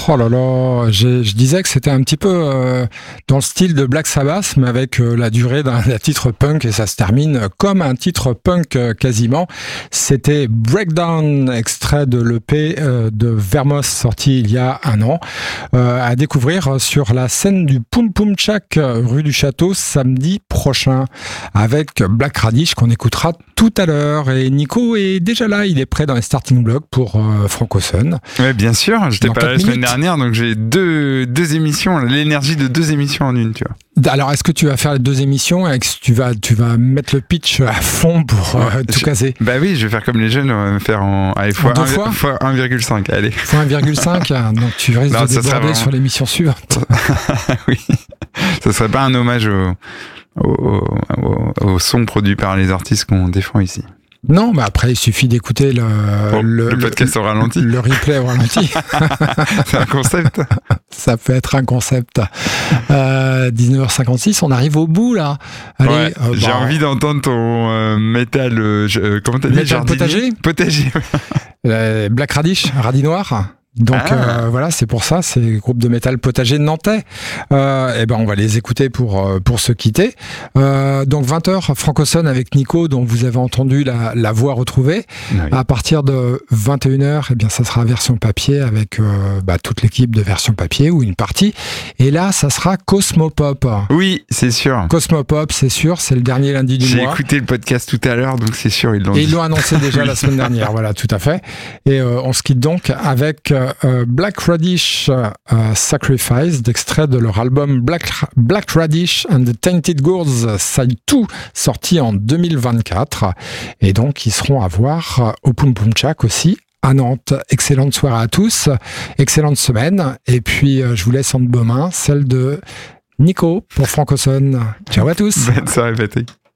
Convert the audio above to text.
Oh là là, je disais que c'était un petit peu dans le style de Black Sabbath, mais avec la durée d'un titre punk, et ça se termine comme un titre punk quasiment. C'était Breakdown, extrait de l'EP de Vermos, sorti il y a un an, à découvrir sur la scène du Poum Poum Tchak, rue du Château, samedi prochain, avec Black Radish qu'on écoutera tout à l'heure. Et Nico est déjà là, il est prêt dans les starting blocks pour Francoson. Oui, bien sûr, j'étais pas là la semaine dernière, donc j'ai deux émissions, l'énergie de 2 émissions en une, tu vois. Alors, est-ce que tu vas faire les 2 émissions et que tu vas mettre le pitch à fond pour tout caser? Bah oui, je vais faire comme les jeunes, on va me faire fois 1,5, allez. Fois 1,5, donc tu risques de déborder sur l'émission suivante. Oui, ça serait pas un hommage au son produit par les artistes qu'on défend ici. Non, mais après, il suffit d'écouter le podcast au ralenti. Le replay au ralenti. C'est un concept. Ça peut être un concept. 19h56, on arrive au bout, là. Allez, ouais, j'ai envie d'entendre ton métal... comment t'as dit? Métal potager. Potager. Black Radish, radis noir. Donc voilà, c'est pour ça, c'est le groupe de métal potager nantais. Et ben on va les écouter pour se quitter. Donc 20h, Francoson avec Nico, dont vous avez entendu la voix retrouvée. Oui. À partir de 21h, eh bien ça sera version papier avec toute l'équipe de version papier ou une partie. Et là, ça sera Cosmopop. Oui, c'est sûr. Cosmopop, c'est sûr, c'est le dernier lundi du mois. J'ai écouté le podcast tout à l'heure, donc c'est sûr, ils l'ont dit. Et ils l'ont annoncé déjà la semaine dernière, voilà, tout à fait. Et on se quitte donc avec Black Radish Sacrifice, d'extrait de leur album Black Radish and the Tainted Gourds Side 2, sorti en 2024. Et donc, ils seront à voir au Poum Poum Tchak aussi, à Nantes. Excellente soirée à tous, excellente semaine. Et puis, je vous laisse en de beaux mains, celle de Nico pour Francoson. Ciao à tous. Bonne soirée, Patrick.